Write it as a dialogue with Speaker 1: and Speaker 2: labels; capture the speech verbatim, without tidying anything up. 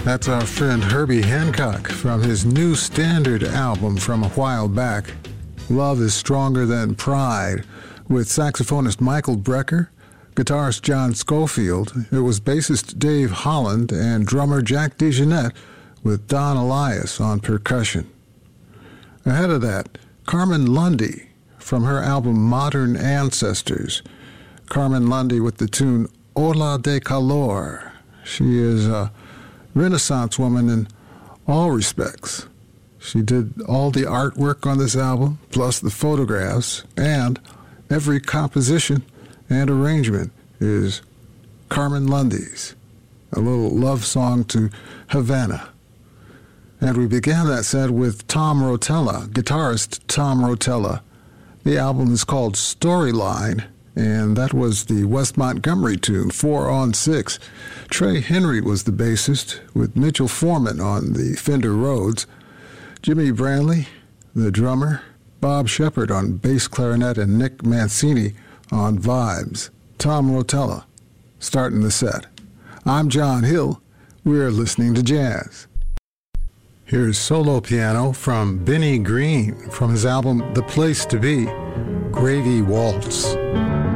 Speaker 1: That's our friend Herbie Hancock from his new standard album from a while back, Love is Stronger Than Pride, with saxophonist Michael Brecker, guitarist John Schofield. It was bassist Dave Holland and drummer Jack DeJohnette with Don Elias on percussion. Ahead of that, Carmen Lundy from her album Modern Ancestors. Carmen Lundy with the tune Ola de Calor. She is a Renaissance woman in all respects. She did all the artwork on this album, plus the photographs, and every composition and arrangement is Carmen Lundy's, a little love song to Havana. And we began that set with Tom Rotella, guitarist Tom Rotella. The album is called Storyline, and that was the West Montgomery tune, Four on Six. Trey Henry was the bassist, with Mitchell Foreman on the Fender Rhodes, Jimmy Brantley, the drummer, Bob Shepard on bass clarinet, and Nick Mancini on vibes. Tom Rotella, starting the set. I'm John Hill. We're listening to jazz. Here's solo piano from Benny Green from his album The Place to Be, Gravy Waltz.